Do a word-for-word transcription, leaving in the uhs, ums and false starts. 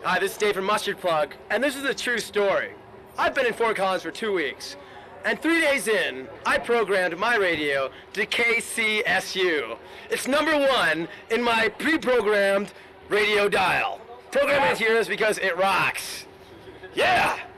Hi, this is Dave from Mustard Plug, and this is a true story. I've been in Fort Collins for two weeks, and three days in, I programmed my radio to K C S U. It's number one in my pre-programmed radio dial. Programming it here is because it rocks. Yeah!